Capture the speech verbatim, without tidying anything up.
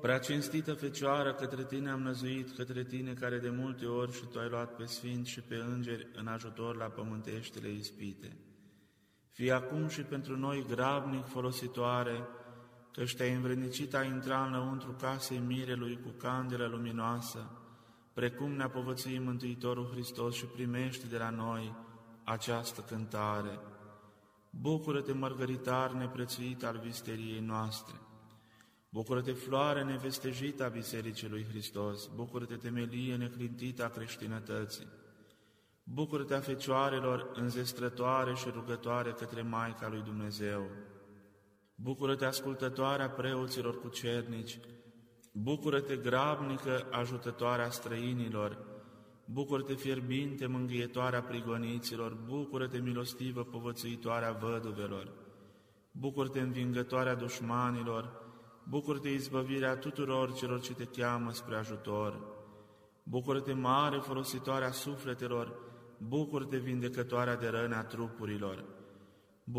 Prea cinstită Fecioară, către Tine am năzuit, către Tine care de multe ori și Tu ai luat pe sfinți și pe îngeri în ajutor la pământeștile ispite. Fii acum și pentru noi grabnic folositoare, căci Te-ai învrednicit a intra înăuntru casei mirelui cu candelă luminoasă, precum ne-a povățuit Mântuitorul Hristos, și primești de la noi această cântare. Bucură-te, mărgăritar neprețuit al visteriei noastre! Bucură-te, floare nevestejită a Bisericii lui Hristos! Bucură-te, temelie neclintită a creștinătății! Bucură-te a fecioarelor înzestrătoare și rugătoare către Maica lui Dumnezeu! Bucură-te, ascultătoarea preoților cucernici! Bucură-te, grabnică ajutătoarea străinilor! Bucură-te, fierbinte mângâietoarea prigoniților! Bucură-te, milostivă povățuitoarea văduvelor! Bucură-te, învingătoarea dușmanilor! Bucură-te, izbăvirea tuturor celor ce Te cheamă spre ajutor! Bucură-te, mare folositoarea sufletelor! Bucură-te, vindecătoarea de răni a trupurilor!